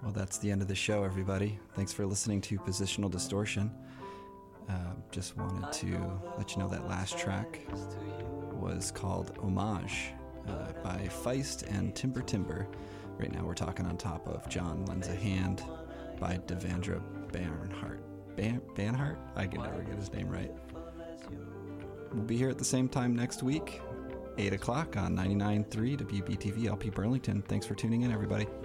Well, that's the end of the show, everybody. Thanks for listening to Positional Distortion. Just wanted to let you know that last track was called Homage by Feist and Timber Timber. Right now we're talking on top of John Lends a Hand by Devendra Banhart. Banhart? I can never get his name right. We'll be here at the same time next week, 8 o'clock on 99.3 WBTV LP Burlington. Thanks for tuning in, everybody.